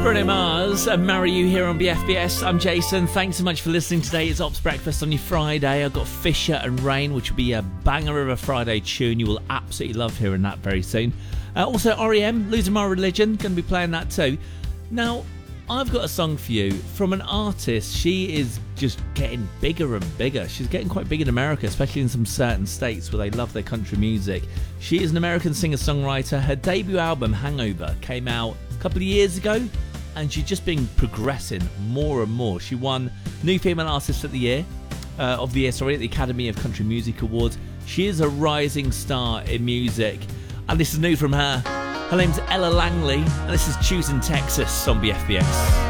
Bruno Mars and Marry You here on BFBS. I'm Jason. Thanks so much for listening today. It's Ops Breakfast on your Friday. I've got Fisher and Rain, which will be a banger of a Friday tune. You will absolutely love hearing that very soon. Also, REM, Losing My Religion, going to be playing that too. Now, I've got a song for you from an artist. She is just getting bigger and bigger. She's getting quite big in America, especially in some certain states where they love their country music. She is an American singer-songwriter. Her debut album, Hangover, came out a couple of years ago, and she's just been progressing more and more. She won New Female Artist of the Year, at the Academy of Country Music Awards. She is a rising star in music, and this is new from her. Her name's Ella Langley, and this is Choosing Texas on BFBS.